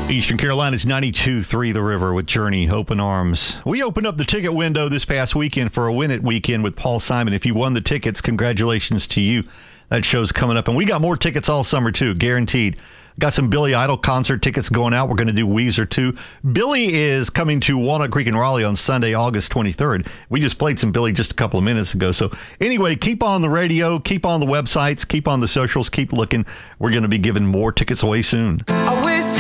Eastern Carolina's 92.3 The River with Journey, Open Arms. We opened up the ticket window this past weekend for a Win It weekend with Paul Simon. If you won the tickets, congratulations to you. That show's coming up. And we got more tickets all summer, too, guaranteed. Got some Billy Idol concert tickets going out. We're going to do Weezer, too. Billy is coming to Walnut Creek and Raleigh on Sunday, August 23rd. We just played some Billy just a couple of minutes ago. So anyway, keep on the radio, keep on the websites, keep on the socials, keep looking. We're going to be giving more tickets away soon.